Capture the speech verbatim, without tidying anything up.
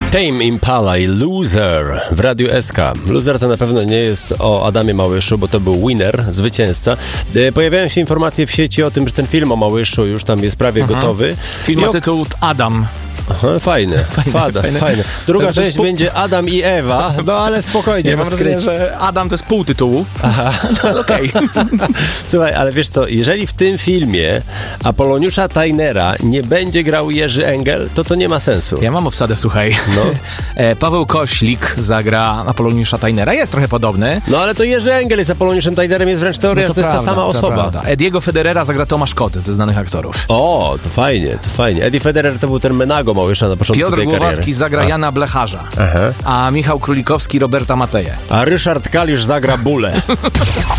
Tame Impala i Loser w Radiu S K. Loser to na pewno nie jest o Adamie Małyszu, bo to był winner, zwycięzca. Pojawiają się informacje w sieci o tym, że ten film o Małyszu już tam jest prawie Aha. gotowy. Film ma tytuł Adam. Aha, fajne, fajne, Fada, fajne. fajne. Druga to część pół... będzie Adam i Ewa, no ale spokojnie. Ja mam wrażenie, że Adam to jest pół tytułu. Aha, no okej. Okay. Słuchaj, ale wiesz co, jeżeli w tym filmie Apoloniusza Tajnera nie będzie grał Jerzy Engel, to to nie ma sensu. Ja mam obsadę, słuchaj. No. Paweł Koślik zagra Apoloniusza Tajnera, jest trochę podobny. No ale to Jerzy Engel jest Apoloniuszem Tajnerem, jest wręcz teoria, no to, że to prawda, jest ta sama osoba. Prawda. Ediego Federera zagra Tomasz Kot ze znanych aktorów. O, to fajnie, to fajnie. Eddie Federer to był ten Menago Małysza na początku Piotr tej kariery. Piotr Głowacki zagra a. Jana Blecharza, Aha. a Michał Królikowski Roberta Mateję. A Ryszard Kalisz zagra Bulę.